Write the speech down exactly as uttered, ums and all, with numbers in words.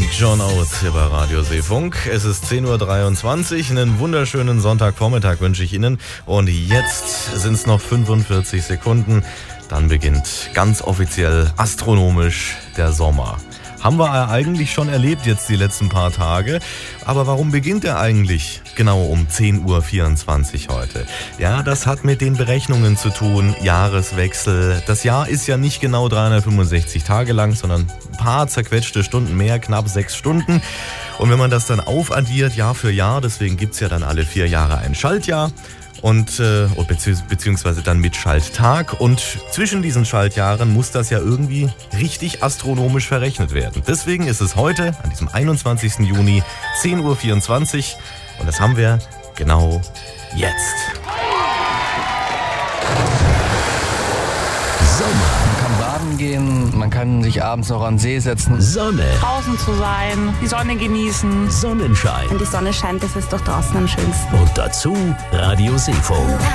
John Oates hier bei Radio Seefunk. Es ist zehn Uhr dreiundzwanzig. Einen wunderschönen Sonntagvormittag wünsche ich Ihnen. Und jetzt sind es noch fünfundvierzig Sekunden. Dann beginnt ganz offiziell astronomisch der Sommer. Haben wir eigentlich schon erlebt jetzt die letzten paar Tage. Aber warum beginnt er eigentlich genau um zehn Uhr vierundzwanzig heute? Ja, das hat mit den Berechnungen zu tun, Jahreswechsel. Das Jahr ist ja nicht genau dreihundertfünfundsechzig Tage lang, sondern ein paar zerquetschte Stunden mehr, knapp sechs Stunden. Und wenn man das dann aufaddiert, Jahr für Jahr, deswegen gibt's ja dann alle vier Jahre ein Schaltjahr. Und äh, bezieh- beziehungsweise dann mit Schalttag. Und zwischen diesen Schaltjahren muss das ja irgendwie richtig astronomisch verrechnet werden. Deswegen ist es heute, an diesem einundzwanzigsten Juni, zehn Uhr vierundzwanzig. Und das haben wir genau jetzt. Man kann baden gehen, man kann sich abends noch an den See setzen. Sonne, Draußen zu sein, die Sonne genießen. Sonnenschein Wenn die Sonne scheint, ist es doch draußen am schönsten. und dazu Radio Seefunk.